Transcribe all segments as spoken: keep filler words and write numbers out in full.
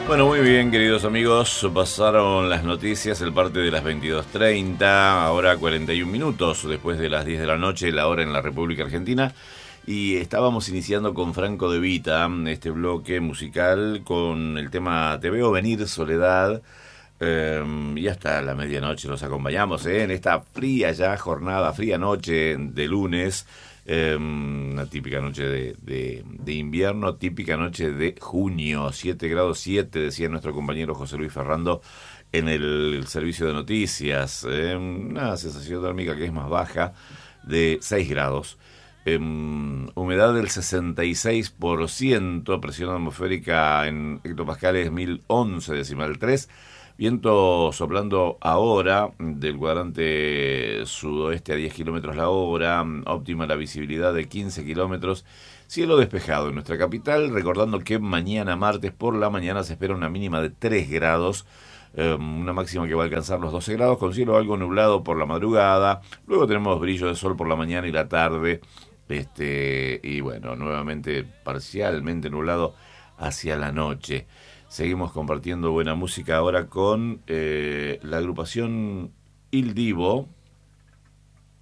Bueno, muy bien, queridos amigos, pasaron las noticias, el parte de las veintidós treinta, ahora cuarenta y un minutos después de las diez de la noche, la hora en la República Argentina, y estábamos iniciando con Franco De Vita, este bloque musical con el tema Te veo venir, Soledad, eh, y hasta la medianoche los acompañamos, ¿eh? En esta fría ya jornada, fría noche de lunes. Eh, una típica noche de, de, de invierno, típica noche de junio, siete grados siete, decía nuestro compañero José Luis Ferrando en el servicio de noticias. Eh, una sensación térmica que es más baja, de seis grados. Eh, humedad del sesenta y seis por ciento, presión atmosférica en hectopascales mil once decimal tres. Viento soplando ahora del cuadrante sudoeste a diez kilómetros la hora, óptima la visibilidad de quince kilómetros, cielo despejado en nuestra capital, recordando que mañana martes por la mañana se espera una mínima de tres grados, eh, una máxima que va a alcanzar los doce grados, con cielo algo nublado por la madrugada, luego tenemos brillo de sol por la mañana y la tarde, este y bueno, nuevamente parcialmente nublado hacia la noche. Seguimos compartiendo buena música ahora con eh, la agrupación Il Divo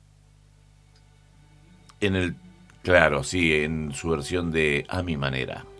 en el, claro, sí, en su versión de A Mi Manera.